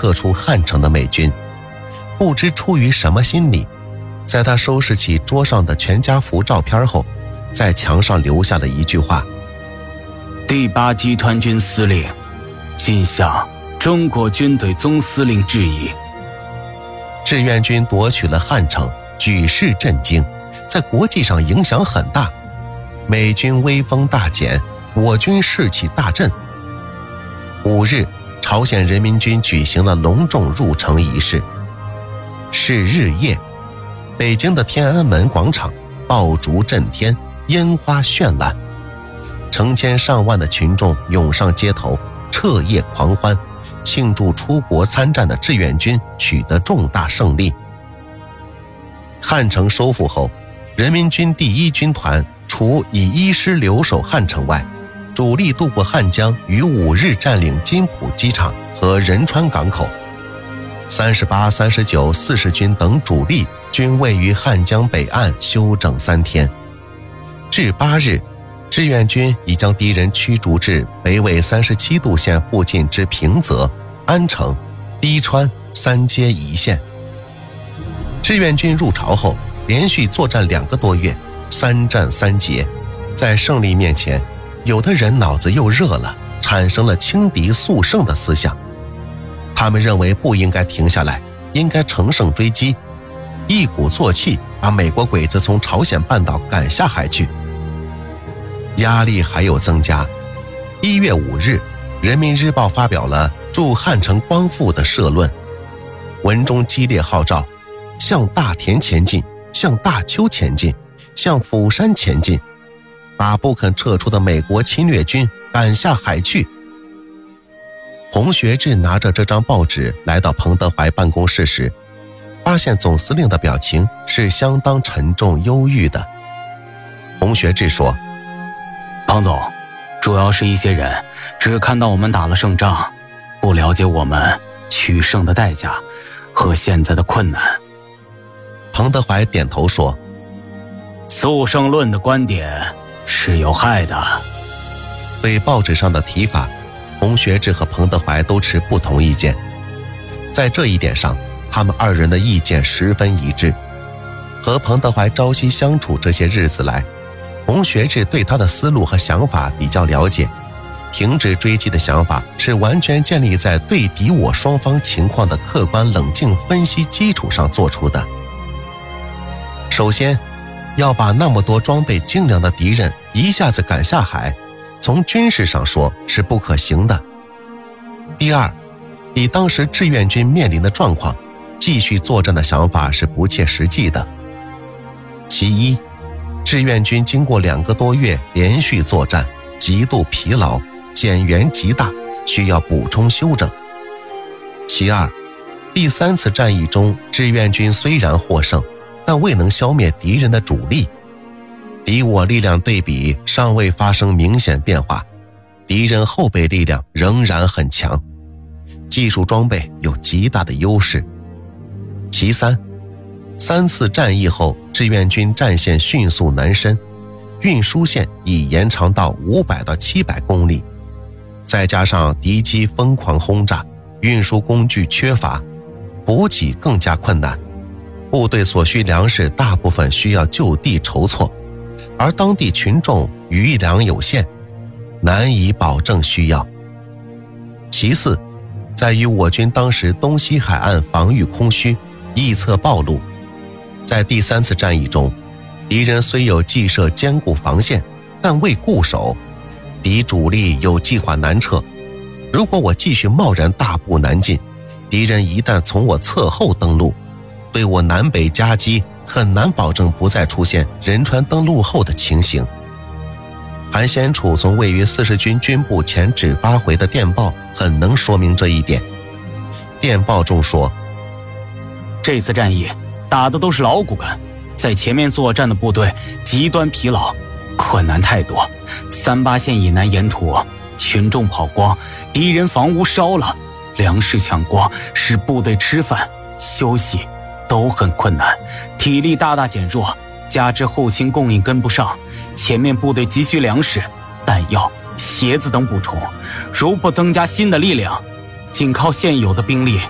撤出汉城的美军，不知出于什么心理，在他收拾起桌上的全家福照片后，在墙上留下了一句话： 第8集团军司令，今向中国军队总司令致意。 志愿军夺取了汉城，举世震惊，在国际上影响很大，美军威风大减，我军士气大振。5日，朝鲜人民军举行了隆重入城仪式。是日夜，北京的天安门广场爆竹震天，烟花绚烂，成千上万的群众涌上街头，彻夜狂欢，庆祝出国参战的志愿军取得重大胜利。汉城收复后，人民军第1军团除以1师留守汉城外，主力渡过汉江，于5日占领金浦机场和仁川港口。38、39、40军等主力均位于汉江北岸休整3天。至8日，志愿军已将敌人驱逐至北纬37度线附近之平泽、安城、滴川3街一线。志愿军入朝后，连续作战2个多月，3战3捷。在胜利面前，有的人脑子又热了，产生了轻敌速胜的思想。他们认为不应该停下来，应该乘胜追击，一鼓作气把美国鬼子从朝鲜半岛赶下海去。压力还有增加。1月5日，人民日报发表了祝汉城光复的社论，文中激烈号召向大田前进，向大邱前进，向釜山前进，把不肯撤出的美国侵略军赶下海去。洪学智拿着这张报纸来到彭德怀办公室时，发现总司令的表情是相当沉重忧郁的。洪学智说： 彭总，主要是一些人只看到我们打了胜仗，不了解我们取胜的代价和现在的困难。 彭德怀点头说： 速胜论的观点是有害的。 对报纸上的提法，洪学智和彭德怀都持不同意见。在这一点上，他们2人的意见十分一致。和彭德怀朝夕相处这些日子来，洪学智对他的思路和想法比较了解，停止追击的想法是完全建立在对敌我双方情况的客观冷静分析基础上做出的。首先，要把那么多装备精良的敌人一下子赶下海，从军事上说是不可行的。第二，以当时志愿军面临的状况，继续作战的想法是不切实际的。其一，志愿军经过2个多月连续作战，极度疲劳，减员极大，需要补充休整。其二，第3次战役中，志愿军虽然获胜，但未能消灭敌人的主力，敌我力量对比尚未发生明显变化，敌人后备力量仍然很强，技术装备有极大的优势。其三，3次战役后，志愿军战线迅速南伸，运输线已延长到500到700公里，再加上敌机疯狂轰炸，运输工具缺乏，补给更加困难，部队所需粮食大部分需要就地筹措，而当地群众余粮有限，难以保证需要。其次，在于我军当时东西海岸防御空虚，易测暴露。在第3次战役中，敌人虽有计设坚固防线，但未固守，敌主力有计划南撤。如果我继续贸然大步南进，敌人一旦从我侧后登陆，对我南北夹击，很难保证不再出现仁川登陆后的情形。韩先楚从位于40军军部前指发回的电报很能说明这一点。电报中说， 这次战役打的都是老骨干，在前面作战的部队极端疲劳，困难太多。38线以南沿途群众跑光，敌人房屋烧了，粮食抢光，使部队吃饭休息都很困难，体力大大减弱，加之后勤供应跟不上，前面部队急需粮食、弹药、鞋子等补充，如不增加新的力量，仅靠现有的兵力